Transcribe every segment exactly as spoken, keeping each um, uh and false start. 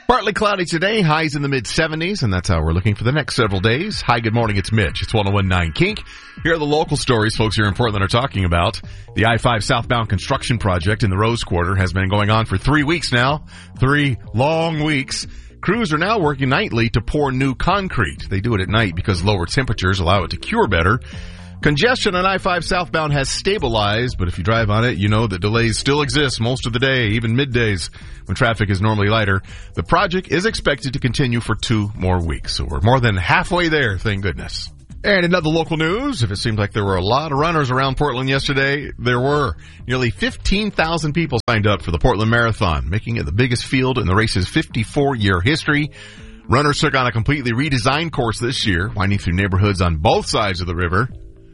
Partly cloudy today, highs in the mid seventies, and that's how we're looking for the next several days. Hi, good morning, it's Mitch. It's one oh one point nine Kink. Here are the local stories folks here in Portland are talking about. The I five southbound construction project in the Rose Quarter has been going on for three weeks now. Three long weeks. Crews are now working nightly to pour new concrete. They do it at night because lower temperatures allow it to cure better. Congestion on I five southbound has stabilized, but if you drive on it, you know that delays still exist most of the day, even middays when traffic is normally lighter. The project is expected to continue for two more weeks, so we're more than halfway there, thank goodness. And in other local news, if it seemed like there were a lot of runners around Portland yesterday, there were. Nearly fifteen thousand people signed up for the Portland Marathon, making it the biggest field in the race's fifty-four-year history. Runners took on a completely redesigned course this year, winding through neighborhoods on both sides of the river.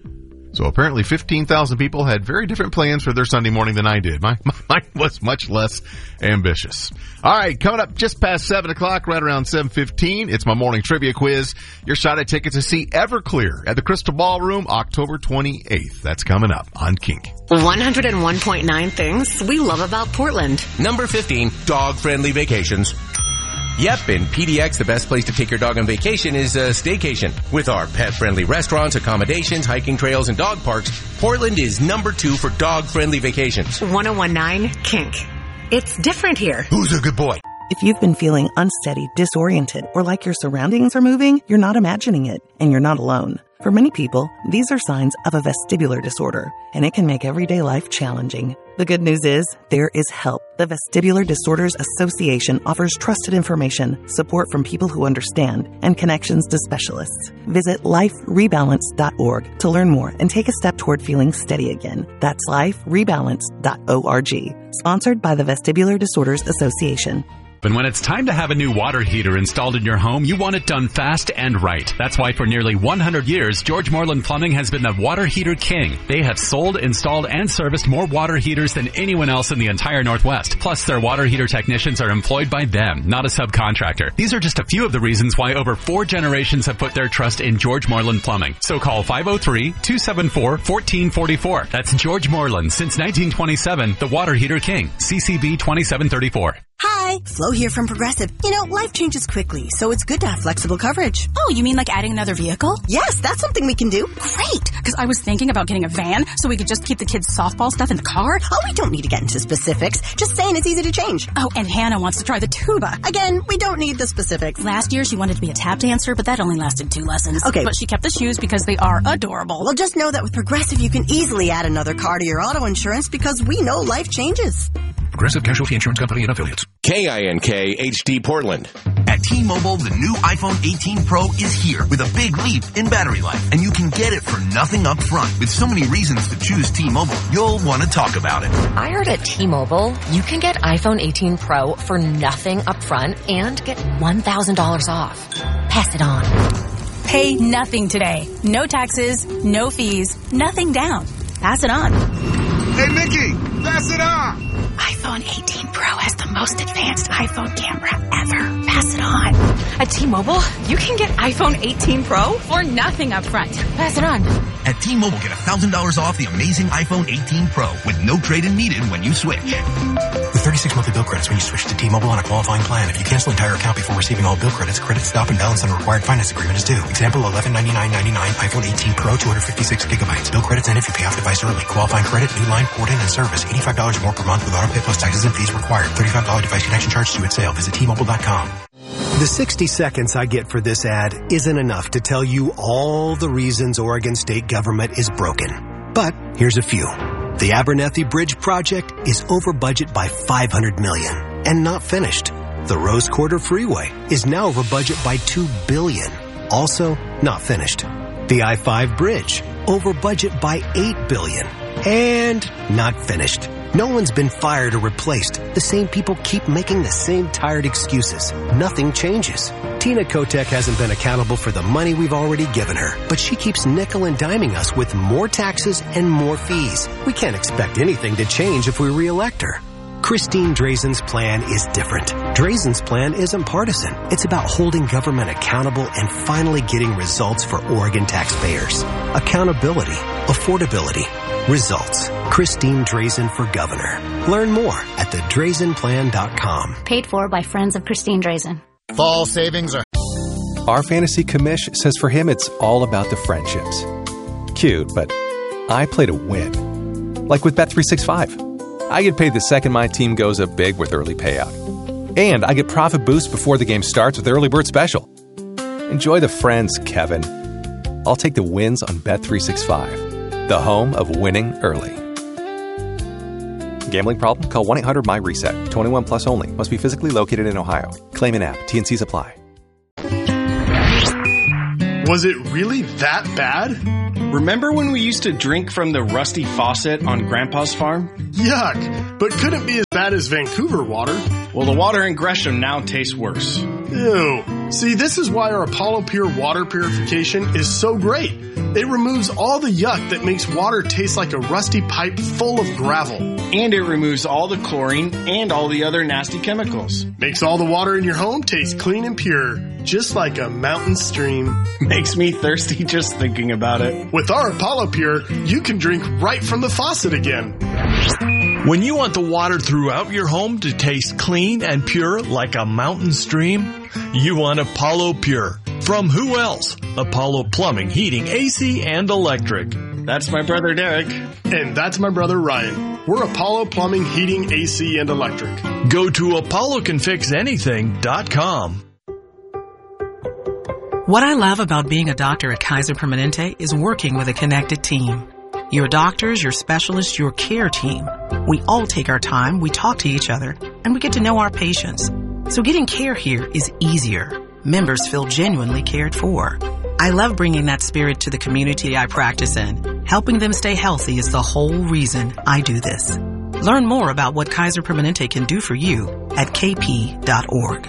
So apparently fifteen thousand people had very different plans for their Sunday morning than I did. My, mine was much less ambitious. All right, coming up just past seven o'clock, right around seven fifteen, it's my morning trivia quiz. Your shot at tickets to see Everclear at the Crystal Ballroom, October twenty-eighth. That's coming up on Kink. one oh one point nine things we love about Portland. Number fifteen, dog-friendly vacations. Yep, in P D X, the best place to take your dog on vacation is a staycation. With our pet-friendly restaurants, accommodations, hiking trails, and dog parks, Portland is number two for dog-friendly vacations. one oh one point nine Kink. It's different here. Who's a good boy? If you've been feeling unsteady, disoriented, or like your surroundings are moving, you're not imagining it, and you're not alone. For many people, these are signs of a vestibular disorder, and it can make everyday life challenging. The good news is, there is help. The Vestibular Disorders Association offers trusted information, support from people who understand, and connections to specialists. Visit life rebalance dot org to learn more and take a step toward feeling steady again. That's life rebalance dot org. Sponsored by the Vestibular Disorders Association. And when it's time to have a new water heater installed in your home, you want it done fast and right. That's why for nearly one hundred years, George Moreland Plumbing has been the water heater king. They have sold, installed, and serviced more water heaters than anyone else in the entire Northwest. Plus, their water heater technicians are employed by them, not a subcontractor. These are just a few of the reasons why over four generations have put their trust in George Moreland Plumbing. So call five oh three, two seven four, one four four four. That's George Moreland, since nineteen twenty-seven, the water heater king. C C B twenty-seven thirty-four. Hi, Flo here from Progressive. You know, life changes quickly, so it's good to have flexible coverage. Oh, you mean like adding another vehicle? Yes, that's something we can do. Great, because I was thinking about getting a van so we could just keep the kids' softball stuff in the car. Oh, we don't need to get into specifics. Just saying it's easy to change. Oh, and Hannah wants to try the tuba. Again, we don't need the specifics. Last year, she wanted to be a tap dancer, but that only lasted two lessons. Okay. But she kept the shoes because they are adorable. Well, just know that with Progressive, you can easily add another car to your auto insurance because we know life changes. Progressive Casualty Insurance Company and Affiliates. K I N K H D Portland. At T-Mobile, the new iPhone eighteen Pro is here with a big leap in battery life. And you can get it for nothing up front. With so many reasons to choose T-Mobile, you'll want to talk about it. I heard at T-Mobile, you can get iPhone eighteen Pro for nothing up front and get one thousand dollars off. Pass it on. Pay nothing today. No taxes, no fees, nothing down. Pass it on. Hey, Mickey, pass it on. iPhone eighteen Pro has the most advanced iPhone camera ever. Pass it on. At T-Mobile, you can get iPhone eighteen Pro For nothing up front. Pass it on. At T-Mobile, get one thousand dollars off the amazing iPhone eighteen Pro with no trade-in needed when you switch. With thirty-six monthly bill credits when you switch to T-Mobile on a qualifying plan. If you cancel an entire account before receiving all bill credits, credit stop and balance on a required finance agreement is due. Example, eleven ninety-nine ninety-nine iPhone eighteen Pro, two hundred fifty-six gigabytes. Bill credits end if you pay off device early. Qualifying credit, new line, port in, and service. eighty-five dollars more per month with auto pay plus taxes and fees required. thirty-five dollars device connection charge due at sale. Visit T Mobile dot com. The sixty seconds I get for this ad isn't enough to tell you all the reasons Oregon state government is broken. But here's a few. The Abernethy Bridge project is over budget by five hundred million dollars and not finished. The Rose Quarter Freeway is now over budget by two billion dollars, also not finished. The I five bridge, over budget by eight billion dollars and not finished. No one's been fired or replaced. The same people keep making the same tired excuses. Nothing changes. Tina Kotek hasn't been accountable for the money we've already given her, but she keeps nickel and diming us with more taxes and more fees. We can't expect anything to change if we re-elect her. Christine Drazen's plan is different. Drazen's plan isn't partisan. It's about holding government accountable and finally getting results for Oregon taxpayers. Accountability, affordability, Results. Christine Drazen for governor. Learn more at the drazen plan dot com. Paid for by Friends of Christine Drazen. Fall savings are... Our fantasy commish says for him it's all about the friendships. Cute, but I play to win. Like with Bet three sixty-five. I get paid the second my team goes up big with early payout. And I get profit boost before the game starts with Early Bird Special. Enjoy the friends, Kevin. I'll take the wins on Bet three sixty-five, the home of winning early. Gambling problem? Call one eight hundred my reset. twenty-one plus only. Must be physically located in Ohio. Claim in app. T N Cs apply. Was it really that bad? Remember when we used to drink from the rusty faucet on Grandpa's farm? Yuck, but couldn't be as bad as Vancouver water. Well, the water in Gresham now tastes worse. Ew. See, this is why our Apollo Pure water purification is so great. It removes all the yuck that makes water taste like a rusty pipe full of gravel. And it removes all the chlorine and all the other nasty chemicals. Makes all the water in your home taste clean and pure, just like a mountain stream. Makes me thirsty just thinking about it. With our Apollo Pure, you can drink right from the faucet again. When you want the water throughout your home to taste clean and pure like a mountain stream, you want Apollo Pure. From who else? Apollo Plumbing, Heating, A C, and Electric. That's my brother Derek. And that's my brother Ryan. We're Apollo Plumbing, Heating, A C, and Electric. Go to apollo can fix anything dot com. What I love about being a doctor at Kaiser Permanente is working with a connected team. Your doctors, your specialists, your care team. We all take our time, we talk to each other, and we get to know our patients. So getting care here is easier. Members feel genuinely cared for. I love bringing that spirit to the community I practice in. Helping them stay healthy is the whole reason I do this. Learn more about what Kaiser Permanente can do for you at k p dot org.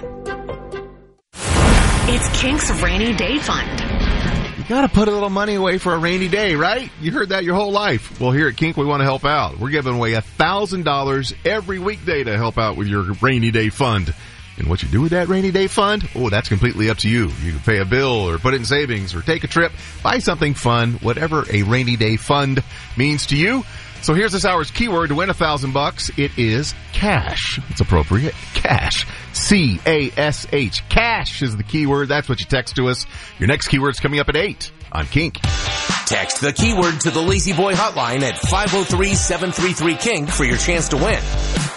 It's Kink's Rainy Day Fund. You gotta put a little money away for a rainy day, right? You heard that your whole life. Well, here at Kink, we want to help out. We're giving away one thousand dollars every weekday to help out with your rainy day fund. And what you do with that rainy day fund, oh, that's completely up to you. You can pay a bill or put it in savings or take a trip, buy something fun, whatever a rainy day fund means to you. So here's this hour's keyword to win a thousand bucks. It is cash. It's appropriate. Cash. C A S H. Cash is the keyword. That's what you text to us. Your next keyword's coming up at eight on Kink. Text the keyword to the Lazy Boy hotline at five oh three, seven three three, K I N K for your chance to win.